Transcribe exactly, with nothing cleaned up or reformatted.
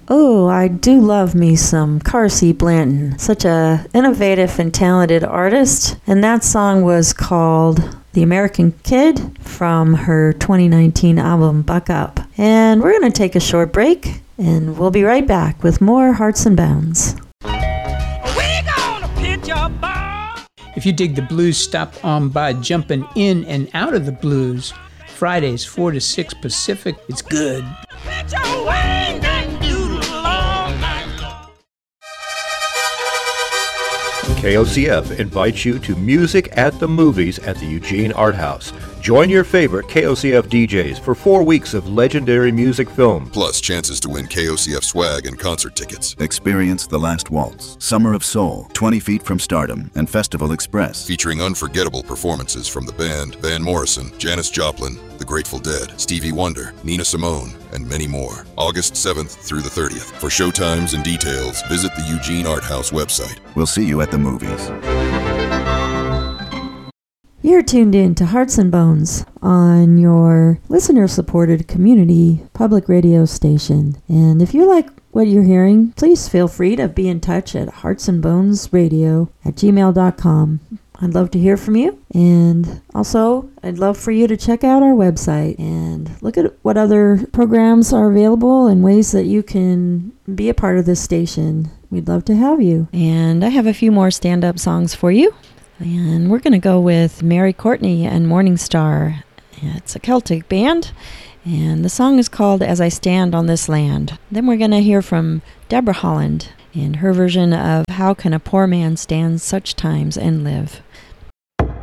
Oh, I do love me some Carsey Blanton. Such a innovative and talented artist. And that song was called The American Kid from her twenty nineteen album Buck Up. And we're going to take a short break, and we'll be right back with more Hearts and Bounds. If you dig the blues, stop on by jumping in and out of the blues. Fridays, four to six Pacific. It's good. K O C F invites you to Music at the Movies at the Eugene Art House. Join your favorite K O C F D Js for four weeks of legendary music film. Plus chances to win K O C F swag and concert tickets. Experience The Last Waltz, Summer of Soul, twenty feet from Stardom, and Festival Express. Featuring unforgettable performances from the band, Van Morrison, Janis Joplin, The Grateful Dead, Stevie Wonder, Nina Simone, and many more. August seventh through the thirtieth. For showtimes and details, visit the Eugene Art House website. We'll see you at the movies. You're tuned in to Hearts and Bones on your listener-supported community public radio station. And if you like what you're hearing, please feel free to be in touch at heartsandbonesradio at gmail dot com. I'd love to hear from you. And also, I'd love for you to check out our website and look at what other programs are available and ways that you can be a part of this station. We'd love to have you. And I have a few more stand-up songs for you. And we're going to go with Mary Courtney and Morning Star. It's a Celtic band, and the song is called As I Stand on This Land. Then we're going to hear from Deborah Holland in her version of How Can a Poor Man Stand Such Times and Live?